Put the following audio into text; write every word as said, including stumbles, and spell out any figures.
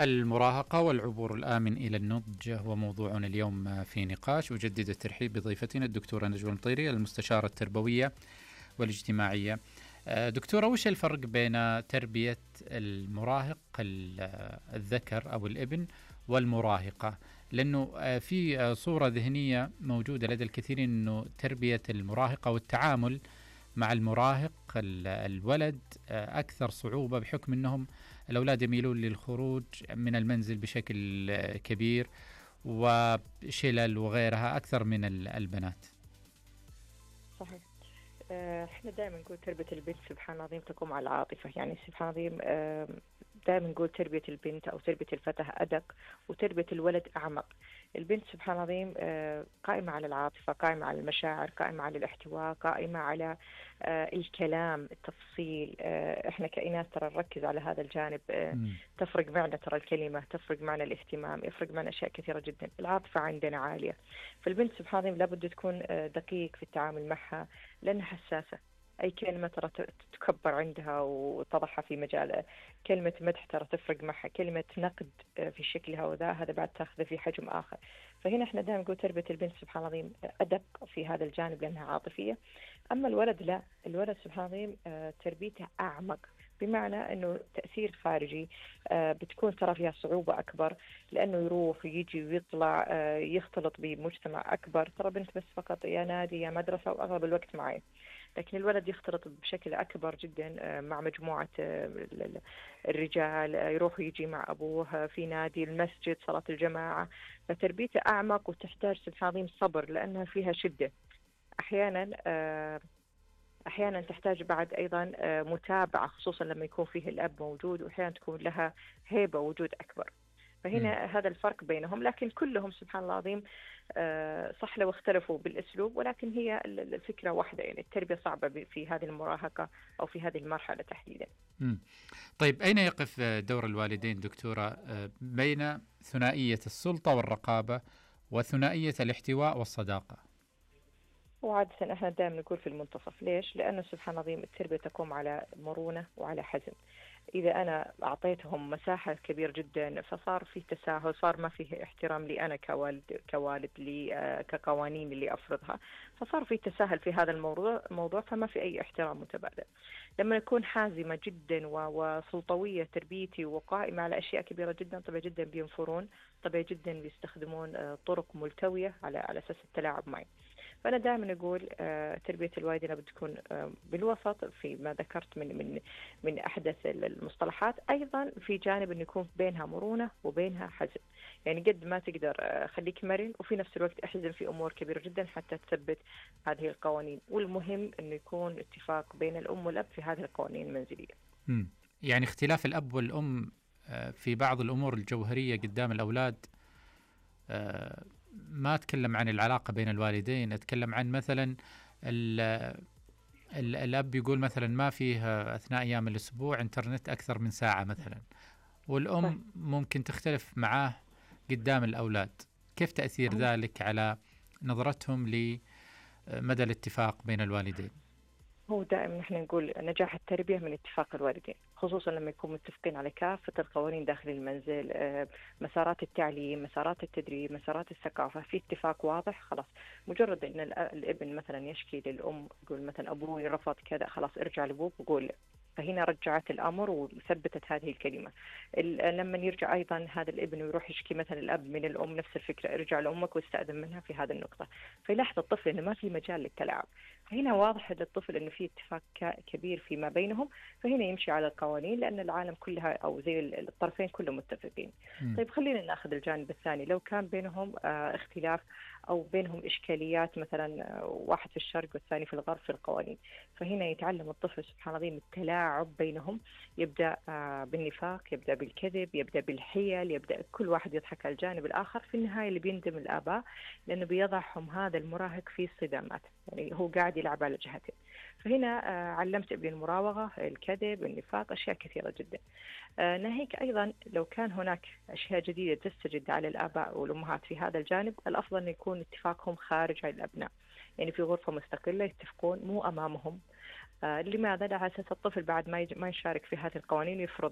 المراهقة والعبور الآمن إلى النضج هو موضوعنا اليوم في نقاش. أجدد الترحيب بضيفتنا الدكتورة نجوى المطيري، المستشارة التربوية والاجتماعية. دكتورة، وش الفرق بين تربية المراهق الذكر أو الابن والمراهقة؟ لأنه في صورة ذهنية موجودة لدى الكثيرين أنه تربية المراهقة والتعامل مع المراهق الولد أكثر صعوبة، بحكم أنهم الأولاد يميلون للخروج من المنزل بشكل كبير وشلل وغيرها أكثر من البنات. صحيح. احنا دائما نقول تربية البنت سبحان الله العظيم تقوم على العاطفة، يعني سبحان الله العظيم دائما نقول تربية البنت أو تربية الفتاة أدق وتربية الولد أعمق. البنت سبحان الله العظيم قائمة على العاطفة، قائمة على المشاعر، قائمة على الاحتواء، قائمة على الكلام، التفصيل. احنا كائنات ترى نركز على هذا الجانب. تفرق معنا ترى الكلمة، تفرق معنا الاهتمام، يفرق معنا أشياء كثيرة جدا. العاطفة عندنا عالية، فالبنت سبحان الله لابد تكون دقيق في التعامل معها لأنها حساسة. أي كلمة ترى تكبر عندها وتضعها في مجال. كلمة مدح ترى تفرق معها، كلمة نقد في شكلها وذا هذا بعد تأخذ في حجم آخر. فهنا احنا دائما نقول تربية البنت سبحان الله العظيم أدق في هذا الجانب لأنها عاطفية. أما الولد لا، الولد سبحان الله العظيم تربيته أعمق، بمعنى أنه تأثير خارجي بتكون ترى فيها صعوبة أكبر، لأنه يروح ويجي ويطلع يختلط بمجتمع أكبر. ترى بنت بس فقط يا نادي يا مدرسة وأغلب الوقت معي، لكن الولد يختلط بشكل أكبر جدا مع مجموعة الرجال، يروح ويجي مع أبوه في نادي، المسجد، صلاة الجماعة. فتربيته أعمق وتحتاج سبحان الله صبر لأنها فيها شدة. أحيانا أحيانا تحتاج بعد أيضا متابعة، خصوصا لما يكون فيه الأب موجود، وأحيانا تكون لها هيبة وجود أكبر. فهنا م. هذا الفرق بينهم، لكن كلهم سبحان الله العظيم صح لو اختلفوا بالأسلوب، ولكن هي الفكرة واحدة. يعني التربية صعبة في هذه المراهقة أو في هذه المرحلة تحديدا. م. طيب، أين يقف دور الوالدين دكتورة بين ثنائية السلطة والرقابة وثنائية الاحتواء والصداقة؟ وعادة احنا دائما نقول في المنتصف. ليش؟ لأنه سبحان الله العظيم التربية تقوم على مرونة وعلى حزم. إذا أنا أعطيتهم مساحة كبيرة جدا فصار في تساهل، صار ما فيه احترام لي أنا كوالد كوالد لي آه كقوانين اللي أفرضها، فصار في تساهل في هذا الموضوع موضوع فما في أي احترام متبادل. لما نكون حازمة جدا وسلطوية تربيتي وقائمة على أشياء كبيرة جدا، طبيعي جدا بينفرون، طبيعي جدا بيستخدمون آه طرق ملتوية على على أساس التلاعب معي. فأنا دائما أقول آه تربية الوالدين بتكون آه بالوسط في ما ذكرت من من من أحدث المصطلحات. أيضا في جانب أن يكون بينها مرونة وبينها حزم، يعني قد ما تقدر آه خليك مرن، وفي نفس الوقت أحزم في أمور كبيرة جدا حتى تثبت هذه القوانين. والمهم أنه يكون اتفاق بين الأم والأب في هذه القوانين المنزلية. م. يعني اختلاف الأب والأم آه في بعض الأمور الجوهرية قدام الأولاد. آه ما أتكلم عن العلاقة بين الوالدين، أتكلم عن مثلا ال ال الأب يقول مثلا ما فيه أثناء أيام الأسبوع إنترنت أكثر من ساعة مثلا، والأم ممكن تختلف معاه قدام الأولاد. كيف تأثير ذلك على نظرتهم لمدى الاتفاق بين الوالدين؟ هو دائما نحن نقول نجاح التربية من اتفاق الوالدين، خصوصا لما يكونوا متفقين على كافة القوانين داخل المنزل، مسارات التعليم، مسارات التدريب، مسارات الثقافة، في اتفاق واضح. خلاص مجرد ان الابن مثلا يشكي للأم، يقول مثلا أبوي رفض كذا، خلاص ارجع لأبوك وقول. فهنا رجعت الأمر وثبتت هذه الكلمة. لما يرجع أيضا هذا الابن ويروح يشكي مثلا الأب من الأم، نفس الفكرة، ارجع لأمك واستأذن منها في هذه النقطة. فيلاحظ الطفل إنه ما في مجال للتلاعب. فهنا واضح للطفل إنه في اتفاق كبير فيما بينهم، فهنا يمشي على القوانين لأن العالم كلها أو زي الطرفين كلهم متفقين. م. طيب خلينا نأخذ الجانب الثاني. لو كان بينهم آه اختلاف أو بينهم إشكاليات، مثلا واحد في الشرق والثاني في الغرب في القوانين، فهنا يتعلم الطفل سبحان الله التلاعب بينهم. يبدأ آه بالنفاق، يبدأ بالكذب، يبدأ بالحيل، يبدأ كل واحد يضحك على الجانب الآخر. في النهاية اللي بيندم الآباء، لأنه بيضعهم هذا المراهق في صدامات، يعني هو قاعد يلعب على جهتين. فهنا آه علمت ابني المراوغة، الكذب، النفاق، أشياء كثيرة جدا. آه ناهيك أيضا لو كان هناك أشياء جديدة تستجد على الآباء والأمهات في هذا الجانب، الأفضل أن يكون اتفاقهم خارج عن الأبناء، يعني في غرفة مستقلة يتفقون، مو أمامهم. آه لماذا؟ على أساس الطفل بعد ما ما يشارك في هذه القوانين ويفرض